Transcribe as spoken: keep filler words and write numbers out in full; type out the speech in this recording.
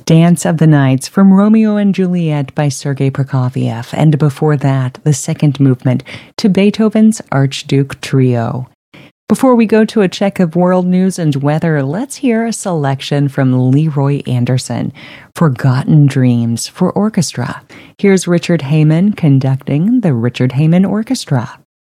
Dance of the Nights from Romeo and Juliet by Sergei Prokofiev, and before that, the second movement to Beethoven's Archduke Trio. Before we go to a check of world news and weather, let's hear a selection from Leroy Anderson, Forgotten Dreams for Orchestra. Here's Richard Heyman conducting the Richard Heyman Orchestra.